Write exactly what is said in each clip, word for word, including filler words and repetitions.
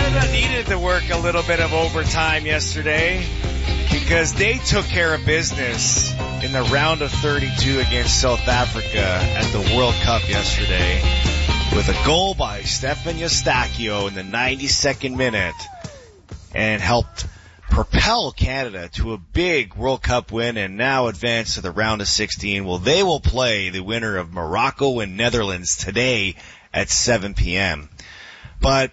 Canada needed to work a little bit of overtime yesterday because they took care of business in the round of thirty-two against South Africa at the World Cup yesterday with a goal by Stefan Eustáquio in the ninety-second minute and helped propel Canada to a big World Cup win and now advance to the round of sixteen. Well, they will play the winner of Morocco and Netherlands today at seven p.m. But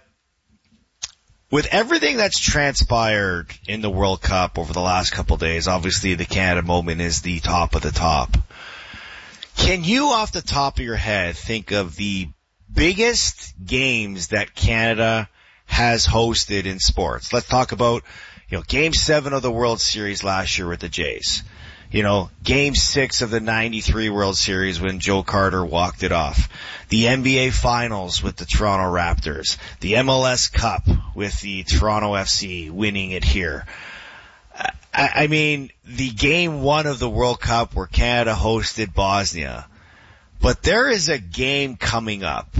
with everything that's transpired in the World Cup over the last couple of days, obviously the Canada moment is the top of the top. Can you, off the top of your head, think of the biggest games that Canada has hosted in sports? Let's talk about, you know, Game seven of the World Series last year with the Jays. You know, Game six of the ninety-three World Series when Joe Carter walked it off. The N B A Finals with the Toronto Raptors. The M L S Cup with the Toronto F C winning it here. I, I mean, the Game one of the World Cup where Canada hosted Bosnia. But there is a game coming up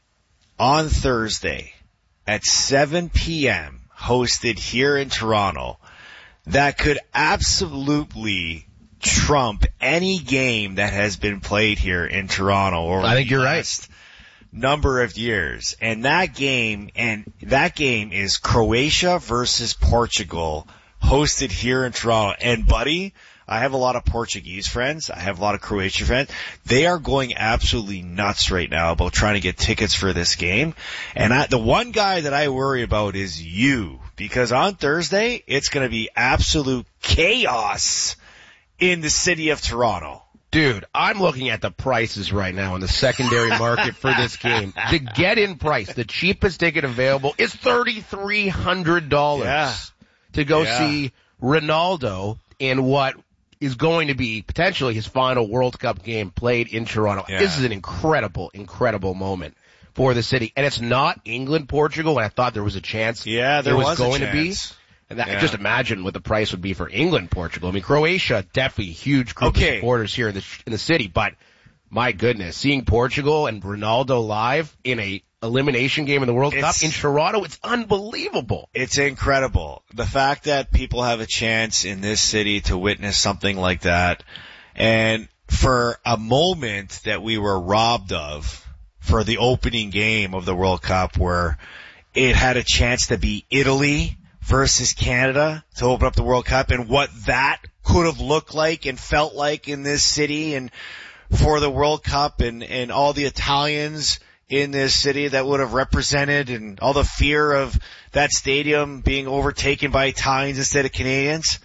on Thursday at seven p.m. hosted here in Toronto that could absolutely trump any game that has been played here in Toronto over I think the you're last right. number of years. And that game, and that game is Croatia versus Portugal, hosted here in Toronto. And buddy, I have a lot of Portuguese friends. I have a lot of Croatian friends. They are going absolutely nuts right now about trying to get tickets for this game. And I, the one guy that I worry about is you, because on Thursday, it's going to be absolute chaos in the city of Toronto. Dude, I'm looking at the prices right now in the secondary market for this game. The get-in price, the cheapest ticket available, is three thousand three hundred dollars yeah. to go yeah. see Ronaldo in what is going to be potentially his final World Cup game played in Toronto. Yeah. This is an incredible, incredible moment for the city. And it's not England, Portugal, and I thought there was a chance yeah, there, there was, was going a to be. chance. And that, yeah. just imagine what the price would be for England, Portugal. I mean, Croatia, definitely a huge group okay. of supporters here in the, in the city. But my goodness, seeing Portugal and Ronaldo live in a elimination game in the World it's, Cup in Toronto, it's unbelievable. It's incredible. The fact that people have a chance in this city to witness something like that, and for a moment that we were robbed of for the opening game of the World Cup where it had a chance to be Italy versus Canada to open up the World Cup, and what that could have looked like and felt like in this city and for the World Cup, and, and all the Italians in this city that would have represented, and all the fear of that stadium being overtaken by Italians instead of Canadians.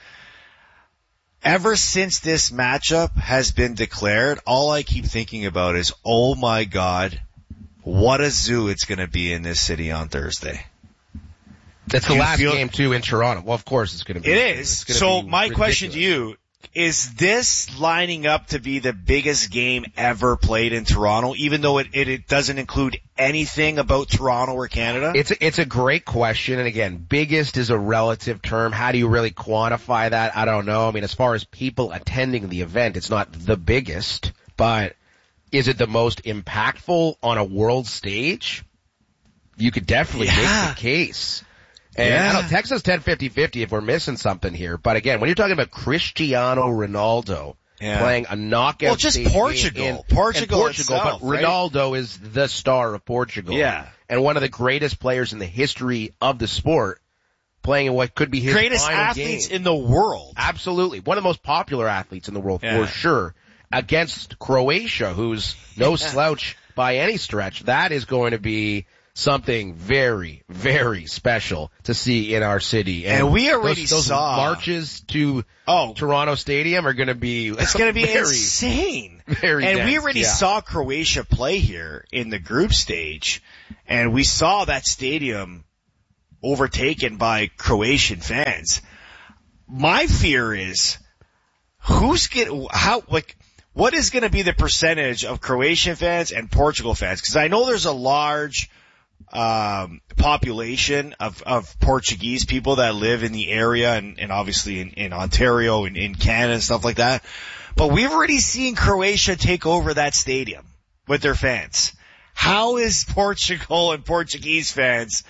Ever since this matchup has been declared, all I keep thinking about is, oh my God, what a zoo it's going to be in this city on Thursday. That's the you last feel, game, too, in Toronto. Well, of course it's going to be. It is. So my ridiculous. question to you, is this lining up to be the biggest game ever played in Toronto, even though it, it, it doesn't include anything about Toronto or Canada? It's a, it's a great question. And again, biggest is a relative term. How do you really quantify that? I don't know. I mean, as far as people attending the event, it's not the biggest, but is it the most impactful on a world stage? You could definitely yeah. make the case. And yeah. I don't know, text us ten fifty fifty if we're missing something here. But again, when you're talking about Cristiano Ronaldo yeah. playing a knockout well, just stage Portugal, in, Portugal, Portugal, itself, but right? Ronaldo is the star of Portugal. Yeah, and one of the greatest players in the history of the sport, playing in what could be his greatest final athletes game. in the world. Absolutely, one of the most popular athletes in the world yeah. for sure. Against Croatia, who's no slouch by any stretch. That is going to be something very, very special to see in our city. And, and we already those, those saw marches to oh, Toronto Stadium are going to be it's going to be very, insane. Very and dense, we already yeah. saw Croatia play here in the group stage, and we saw that stadium overtaken by Croatian fans. My fear is who's get how like what is going to be the percentage of Croatian fans and Portugal fans? Because I know there's a large um population of of Portuguese people that live in the area, and, and obviously in, in Ontario and in Canada and stuff like that. But we've already seen Croatia take over that stadium with their fans. How is Portugal and Portuguese fans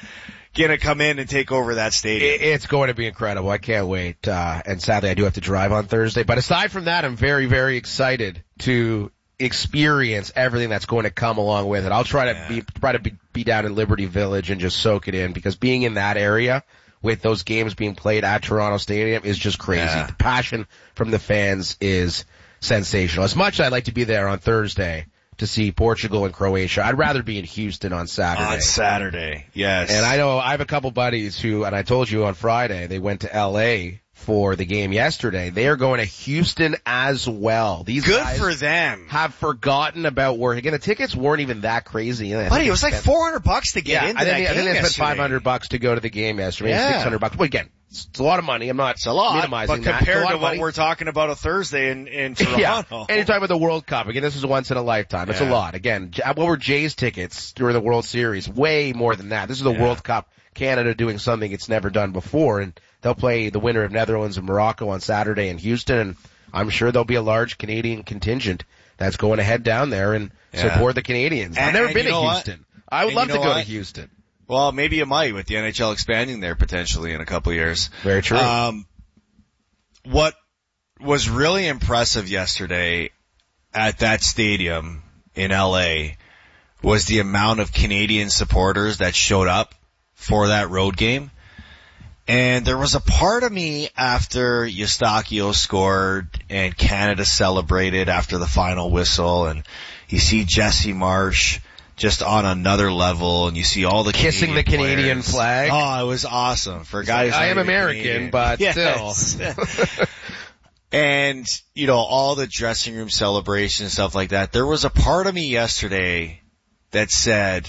gonna come in and take over that stadium. It's going to be incredible. I can't wait. Uh, and sadly I do have to drive on Thursday. But aside from that, I'm very, very excited to experience everything that's going to come along with it. I'll try to yeah. be, try to be, be down in Liberty Village and just soak it in, because being in that area with those games being played at Toronto Stadium is just crazy. Yeah. The passion from the fans is sensational. As much as I'd like to be there on Thursday to see Portugal and Croatia, I'd rather be in Houston on Saturday. On Saturday, yes. And I know I have a couple buddies who, and I told you on Friday, they went to L A for the game yesterday. They are going to Houston as well. These Good guys for them. have forgotten about work. Again, the tickets weren't even that crazy. Buddy, it was like four hundred bucks to get yeah, into I think, that they, game I think they spent yesterday. five hundred bucks to go to the game yesterday. Yeah. six hundred bucks. Well, again, it's, it's a lot of money. I'm not It's a lot, minimizing but that. compared It's a lot to of what money. we're talking about a Thursday in, in Toronto. Yeah, and you're talking about the World Cup. Again, this is once in a lifetime. It's Yeah. a lot. Again, J- what were Jay's tickets during the World Series? Way more than that. This is the Yeah. World Cup. Canada doing something it's never done before, and they'll play the winner of Netherlands and Morocco on Saturday in Houston, and I'm sure there'll be a large Canadian contingent that's going to head down there and Yeah. support the Canadians. And- I've never and been you to know what? Houston. I would And love you to know go what? to Houston. Well, maybe you might with the N H L expanding there potentially in a couple of years. Very true. Um, what was really impressive yesterday at that stadium in L A was the amount of Canadian supporters that showed up for that road game. And there was a part of me after Eustachio scored and Canada celebrated after the final whistle, and you see Jesse Marsh just on another level, and you see all the Kissing the Canadian Canadian players. flag. Oh, it was awesome for guys. I am not even American, Canadian. but Yes. still. And, you know, all the dressing room celebrations and stuff like that. There was a part of me yesterday that said,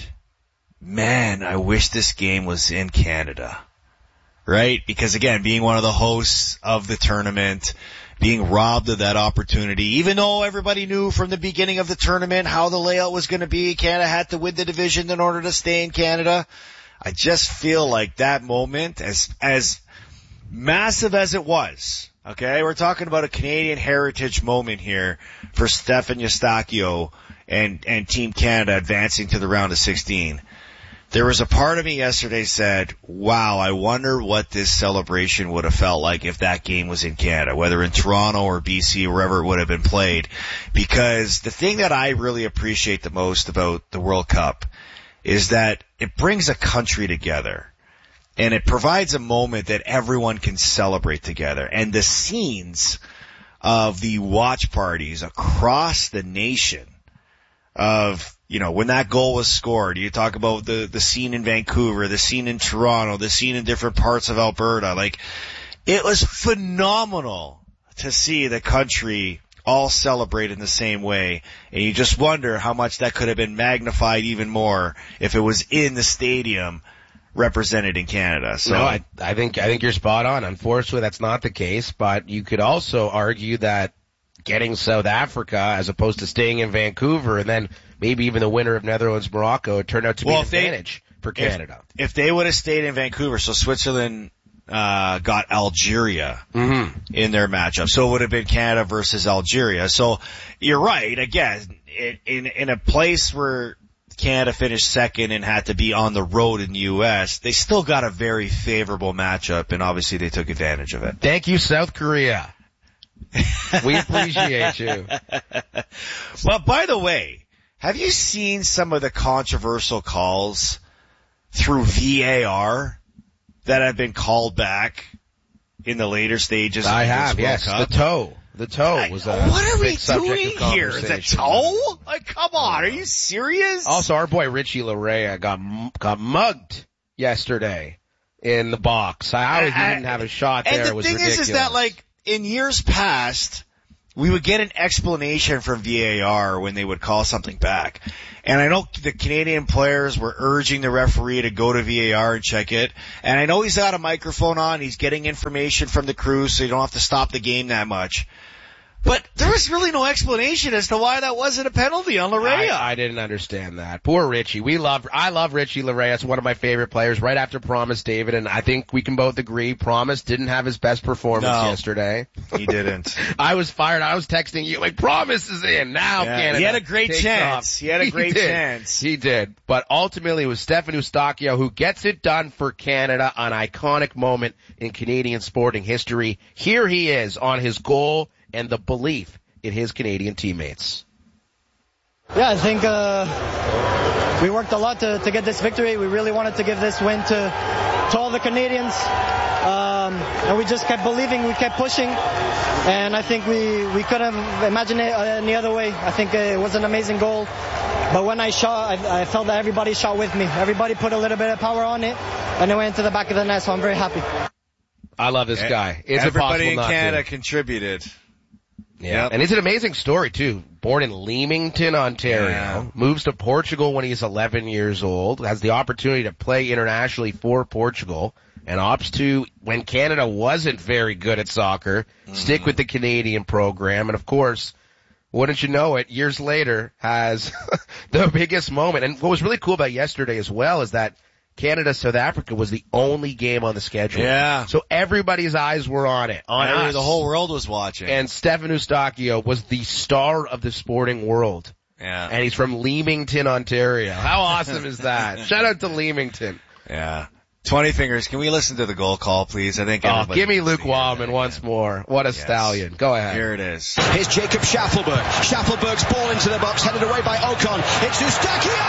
man, I wish this game was in Canada. Right? Because again, being one of the hosts of the tournament, being robbed of that opportunity, even though everybody knew from the beginning of the tournament how the layout was going to be, Canada had to win the division in order to stay in Canada. I just feel like that moment, as, as massive as it was, okay, we're talking about a Canadian heritage moment here for Stefan Eustachio and, and Team Canada advancing to the round of sixteen. There was a part of me yesterday said, wow, I wonder what this celebration would have felt like if that game was in Canada, whether in Toronto or B C, wherever it would have been played. Because the thing that I really appreciate the most about the World Cup is that it brings a country together. And it provides a moment that everyone can celebrate together. And the scenes of the watch parties across the nation of, you know, when that goal was scored, you talk about the, the scene in Vancouver, the scene in Toronto, the scene in different parts of Alberta. Like, it was phenomenal to see the country all celebrate in the same way. And you just wonder how much that could have been magnified even more if it was in the stadium represented in Canada. So no, I, I think, I think you're spot on. Unfortunately, that's not the case, but you could also argue that getting South Africa as opposed to staying in Vancouver and then maybe even the winner of Netherlands Morocco, it turned out to be Well, an if they- advantage for Canada. If, if they would have stayed in Vancouver, so Switzerland uh got Algeria Mm-hmm. in their matchup. So it would have been Canada versus Algeria. So you're right. Again, in in, in a place where Canada finished second and had to be on the road in the U S, they still got a very favorable matchup, and obviously they took advantage of it. Thank you, South Korea. We appreciate you. But by the way, have you seen some of the controversial calls through V A R that have been called back in the later stages of I this have, World yes. Cup? The toe. The toe was a What are we big subject doing of here? Is it conversation. toe? Like, come on, are you serious? Also, our boy Richie Larea got got mugged yesterday in the box. How he didn't have a shot there and the was thing ridiculous. is, is that like in years past, we would get an explanation from V A R when they would call something back. And I know the Canadian players were urging the referee to go to V A R and check it. And I know he's got a microphone on. He's getting information from the crew, so you don't have to stop the game that much. But there was really no explanation as to why that wasn't a penalty on Larea. I, I didn't understand that. Poor Richie. We love, I love Richie Larea. It's one of my favorite players right after Promise David, and I think we can both agree Promise didn't have his best performance no, yesterday. He didn't. I was fired. I was texting you like, Promise is in. Now yeah, Canada He had a great chance. Off. He had a great he did. chance. He did. But ultimately it was Stefan Eustáquio who gets it done for Canada, an iconic moment in Canadian sporting history. Here he is on his goal and the belief in his Canadian teammates. Yeah, I think uh, we worked a lot to, to get this victory. We really wanted to give this win to, to all the Canadians. Um, and we just kept believing, we kept pushing. And I think we, we couldn't imagine it any other way. I think it was an amazing goal. But when I shot, I, I felt that everybody shot with me. Everybody put a little bit of power on it, and it went into the back of the net, so I'm very happy. I love this guy. It's Everybody impossible in not Canada to. contributed. Yeah. Yep. And it's an amazing story, too. Born in Leamington, Ontario. Yeah. Moves to Portugal when he's eleven years old. Has the opportunity to play internationally for Portugal. And opts to, when Canada wasn't very good at soccer, mm-hmm. stick with the Canadian program. And, of course, wouldn't you know it, years later has the biggest moment. And what was really cool about yesterday as well is that Canada-South Africa was the only game on the schedule. Yeah. So everybody's eyes were on it, on Every, us. The whole world was watching. And Stefan Eustáquio was the star of the sporting world. Yeah. And he's from Leamington, Ontario. How awesome is that? Shout out to Leamington. Yeah. Twenty fingers. Can we listen to the goal call, please? I think. Oh, give me Luke Wildman once more. What a yes. stallion. Go ahead. Here it is. Here's Jacob Schaffelberg. Schaffelberg's ball into the box, headed away by Ocon. It's Eustáquio!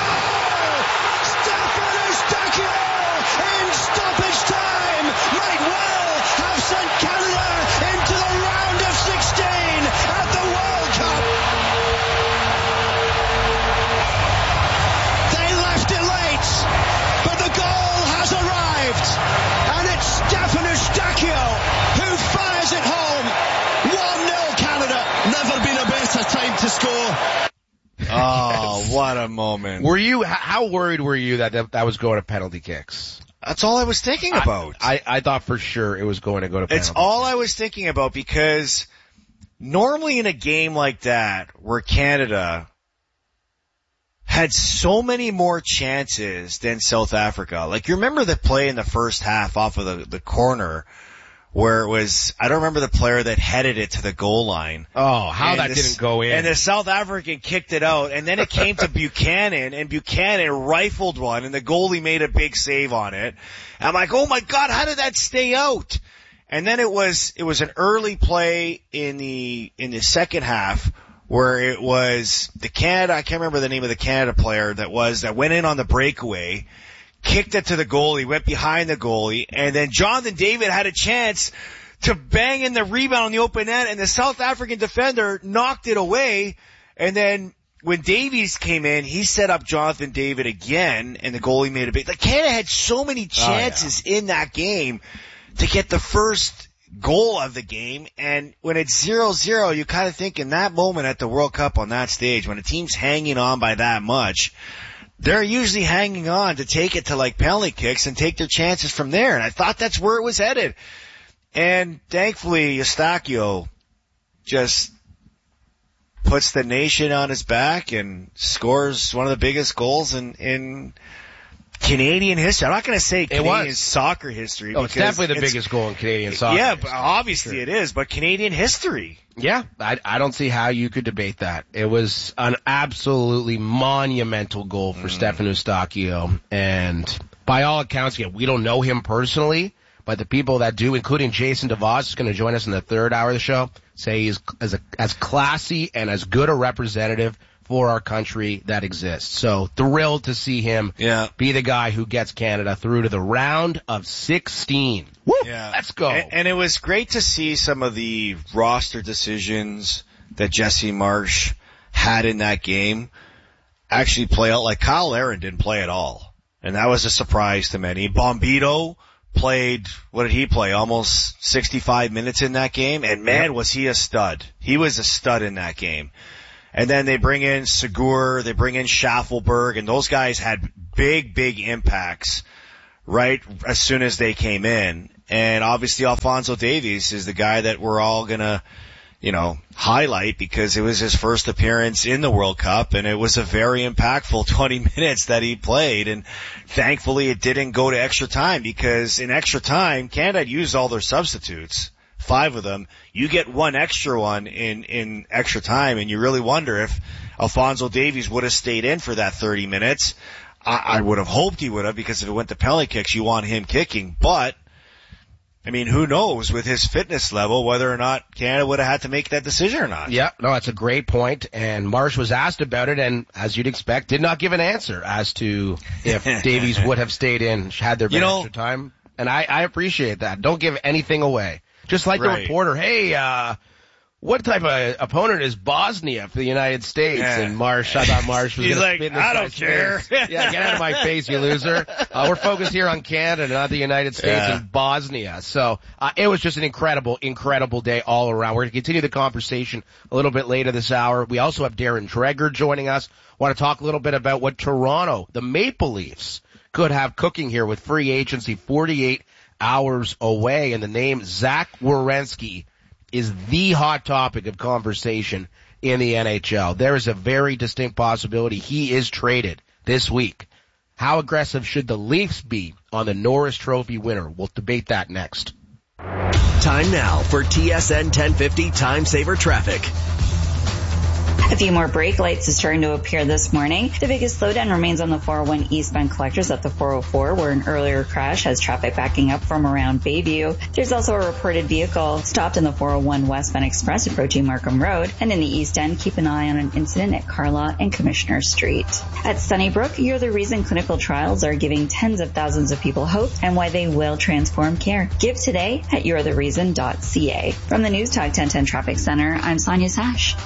Stefan Eustáquio in stoppage time might well have sent Canada into the round of sixteen at the World Cup. They left it late, but the goal has arrived, and it's Stefan Eustáquio who fires it home. one nil Canada. Never been a better time to score. Oh, what a moment. Were you, how worried were you that that, that was going to penalty kicks? That's all I was thinking about. I, I, I thought for sure it was going to go to penalty It's all kicks. I was thinking about because normally in a game like that where Canada had so many more chances than South Africa. Like, you remember the play in the first half off of the, the corner where it was, I don't remember the player that headed it to the goal line. Oh, how and that the, didn't go in. And the South African kicked it out, and then it came to Buchanan, and Buchanan rifled one, and the goalie made a big save on it. And I'm like, oh my God, how did that stay out? And then it was, it was an early play in the, in the second half where it was the Canada, I can't remember the name of the Canada player that was, that went in on the breakaway, kicked it to the goalie, went behind the goalie, and then Jonathan David had a chance to bang in the rebound on the open net, and the South African defender knocked it away. And then when Davies came in, he set up Jonathan David again, and the goalie made a big, like, Canada had so many chances oh, yeah. in that game to get the first goal of the game. And when it's zero zero, you kind of think in that moment at the World Cup on that stage, when a team's hanging on by that much, they're usually hanging on to take it to like penalty kicks and take their chances from there. And I thought that's where it was headed. And thankfully, Eustáquio just puts the nation on his back and scores one of the biggest goals in, in Canadian history. I'm not going to say Canadian soccer history. Oh, it's definitely the biggest goal in Canadian soccer. Yeah, history. obviously sure. it is, but Canadian history. Yeah, I, I don't see how you could debate that. It was an absolutely monumental goal for mm. Stefan Eustáquio, and by all accounts, yeah, we don't know him personally, but the people that do, including Jason DeVos, is going to join us in the third hour of the show, say he's as a, as classy and as good a representative for our country that exists. So thrilled to see him yeah. be the guy who gets Canada through to the round of sixteen. Woo! Yeah. Let's go. And, and it was great to see some of the roster decisions that Jesse Marsch had in that game actually play out. Like Kyle Aaron didn't play at all, and that was a surprise to many. Bombito played, what did he play? Almost sixty-five minutes in that game, and man, was he a stud. He was a stud in that game. And then they bring in Segur, they bring in Schaffelberg, and those guys had big, big impacts right as soon as they came in. And obviously Alphonso Davies is the guy that we're all gonna, you know, highlight because it was his first appearance in the World Cup, and it was a very impactful twenty minutes that he played, and thankfully it didn't go to extra time, because in extra time, Canada used all their substitutes, five of them. You get one extra one in, in extra time, and you really wonder if Alphonso Davies would have stayed in for that thirty minutes. I, I would have hoped he would have, because if it went to penalty kicks, you want him kicking, but I mean, who knows with his fitness level whether or not Canada would have had to make that decision or not. Yeah, no, that's a great point. And Marsh was asked about it, and as you'd expect, did not give an answer as to if Davies would have stayed in had there been you know, extra time. And I, I appreciate that. Don't give anything away. Just like right. the reporter, hey, uh, what type of opponent is Bosnia for the United States? Yeah. And Marsh, I thought Marsh was He's gonna like, spit in I don't care. Yeah, get out of my face, you loser. Uh, we're focused here on Canada, not the United States yeah. and Bosnia. So, uh, it was just an incredible, incredible day all around. We're going to continue the conversation a little bit later this hour. We also have Darren Dreger joining us. Want to talk a little bit about what Toronto, the Maple Leafs, could have cooking here with free agency forty-eight hours away, and the name Zach Werenski is the hot topic of conversation in the N H L. There is a very distinct possibility he is traded this week. How aggressive should the Leafs be on the Norris Trophy winner? We'll debate that next. Time now for T S N ten fifty Time Saver Traffic. A few more brake lights is starting to appear this morning. The biggest slowdown remains on the four oh one eastbound collectors at the four oh four, where an earlier crash has traffic backing up from around Bayview. There's also a reported vehicle stopped in the four oh one westbound express approaching Markham Road. And in the east end, keep an eye on an incident at Carlaw and Commissioner Street. At Sunnybrook, You're the Reason clinical trials are giving tens of thousands of people hope and why they will transform care. Give today at you're the reason dot c a. From the News Talk ten ten Traffic Center, I'm Sonia Sash.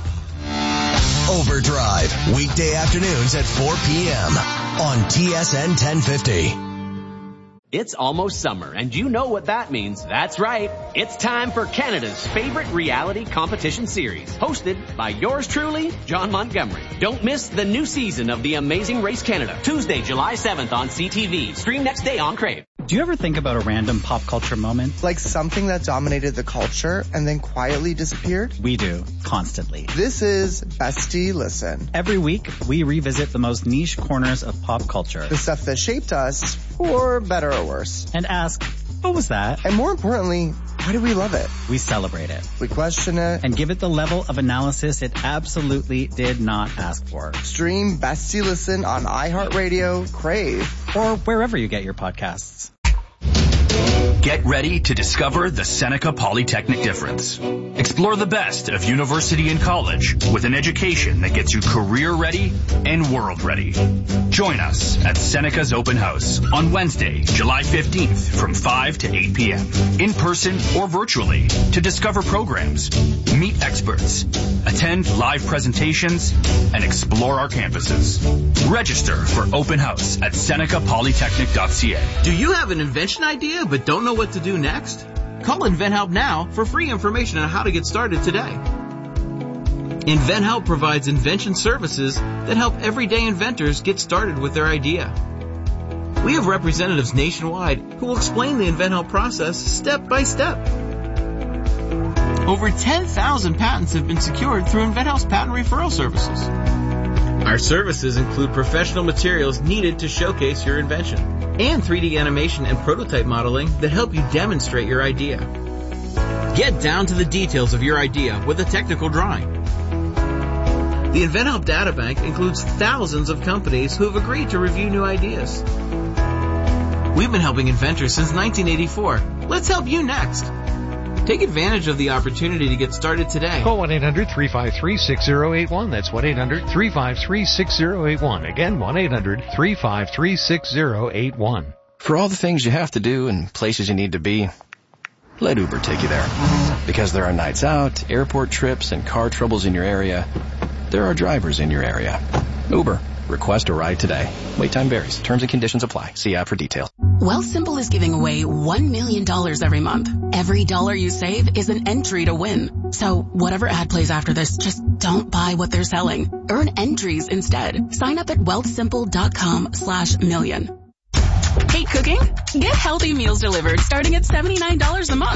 Overdrive, weekday afternoons at four p.m. on T S N ten fifty. It's almost summer, and you know what that means. That's right. It's time for Canada's favorite reality competition series, hosted by yours truly, John Montgomery. Don't miss the new season of The Amazing Race Canada, Tuesday, July seventh on C T V. Stream next day on Crave. Do you ever think about a random pop culture moment? Like something that dominated the culture and then quietly disappeared? We do, constantly. This is Bestie Listen. Every week, we revisit the most niche corners of pop culture. The stuff that shaped us, for better or worse. And ask, what was that? And more importantly, why do we love it? We celebrate it. We question it. And give it the level of analysis it absolutely did not ask for. Stream Bestie Listen on iHeartRadio, Crave, or wherever you get your podcasts. Get ready to discover the Seneca Polytechnic difference. Explore the best of university and college with an education that gets you career ready and world ready. Join us at Seneca's Open House on Wednesday, July fifteenth from five to eight p.m. in person or virtually to discover programs, meet experts, attend live presentations, and explore our campuses. Register for Open House at seneca polytechnic dot c a. Do you have an invention idea but don't know what to do next? Call InventHelp now for free information on how to get started today. InventHelp provides invention services that help everyday inventors get started with their idea. We have representatives nationwide who will explain the InventHelp process step by step. Over ten thousand patents have been secured through InventHelp's patent referral services. Our services include professional materials needed to showcase your invention and three D animation and prototype modeling that help you demonstrate your idea. Get down to the details of your idea with a technical drawing. The InventHelp Databank includes thousands of companies who have agreed to review new ideas. We've been helping inventors since nineteen eighty-four. Let's help you next. Take advantage of the opportunity to get started today. Call one eight hundred three five three six zero eight one. That's one eight hundred three five three six zero eight one. Again, one eight hundred three five three six zero eight one. For all the things you have to do and places you need to be, let Uber take you there. Because there are nights out, airport trips, and car troubles in your area, there are drivers in your area. Uber. Request a ride today. Wait time varies. Terms and conditions apply. See app for details. Wealthsimple is giving away one million dollars every month. Every dollar you save is an entry to win. So whatever ad plays after this, just don't buy what they're selling. Earn entries instead. Sign up at wealthsimple.com slash million. Hate cooking? Get healthy meals delivered starting at seventy-nine dollars a month.